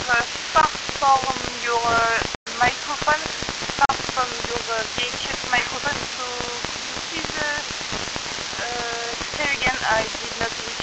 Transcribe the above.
start from your microphone, start from your VHF microphone. So could you please say again? I did not hear